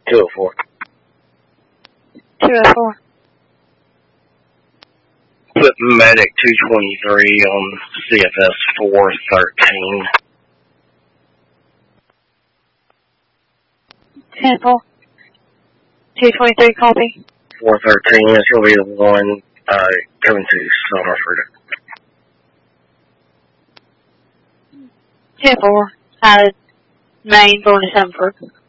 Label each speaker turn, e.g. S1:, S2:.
S1: 204.
S2: 204.
S1: Put medic 223 on CFS 413.
S2: 10-4. 223, copy.
S1: 413 is going to be the one coming to Summerford.
S2: 10-4. Main going to Summerford.